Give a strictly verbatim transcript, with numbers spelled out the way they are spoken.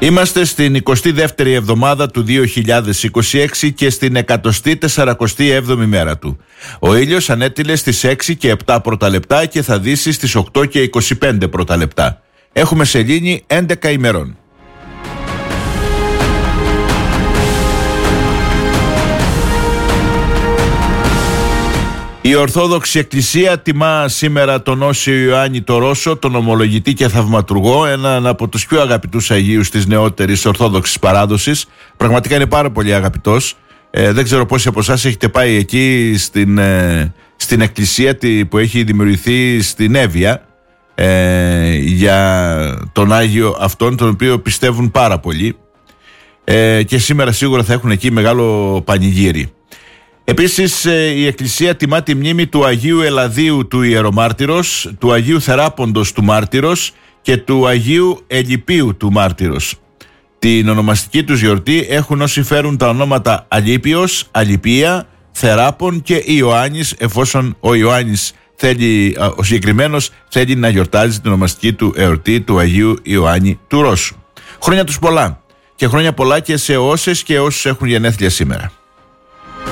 Είμαστε στην εικοστή δεύτερη εβδομάδα του δύο χιλιάδες είκοσι έξι και στην εκατοστή τεσσαρακοστή έβδομη μέρα του. Ο ήλιος ανέτειλε στις έξι και επτά πρώτα λεπτά και θα δύσει στις οκτώ και είκοσι πέντε πρώτα λεπτά. Έχουμε σελήνη έντεκα ημερών. Η Ορθόδοξη Εκκλησία τιμά σήμερα τον Όσιο Ιωάννη το Ρώσο, τον ομολογητή και θαυματουργό, έναν από τους πιο αγαπητούς Αγίους της νεότερης Ορθόδοξης παράδοσης. Πραγματικά είναι πάρα πολύ αγαπητός. Ε, δεν ξέρω πόσοι από εσάς έχετε πάει εκεί στην, ε, στην εκκλησία που έχει δημιουργηθεί στην Εύβοια ε, για τον Άγιο αυτόν, τον οποίο πιστεύουν πάρα πολύ. Ε, και σήμερα σίγουρα θα έχουν εκεί μεγάλο πανηγύρι. Επίσης η Εκκλησία τιμά τη μνήμη του Αγίου Ελαδίου του Ιερομάρτυρος, του Αγίου Θεράποντος του Μάρτυρος και του Αγίου Ελιπίου του Μάρτυρος. Την ονομαστική τους γιορτή έχουν όσοι φέρουν τα ονόματα Αλίπιος, Αλιπία, Θεράπων και Ιωάννης, εφόσον ο Ιωάννης θέλει, ο συγκεκριμένος θέλει να γιορτάζει την ονομαστική του εορτή του Αγίου Ιωάννη του Ρώσου. Χρόνια τους πολλά και χρόνια πολλά και σε όσες και όσους έχουν γενέθλια σήμερα.